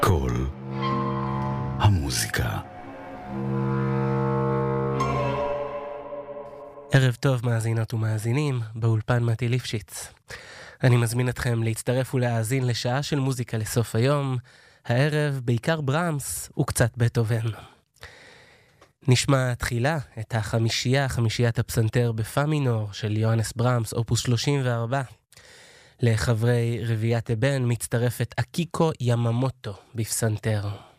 כל המוזיקה. ערב טוב מאזינות ומאזינים, באולפן מתי ליפשיץ. אני מזמין אתכם להצטרף ולהאזין לשעה של מוזיקה לסוף היום, הערב בעיקר ברמס וקצת בטהובן. נשמע תחילה את חמישיית הפסנתר בפא מינור של יוהנס ברמס, אופוס 34. לחברי רביעיית הבן מצטרפת אקיקו יממוטו בפסנתר.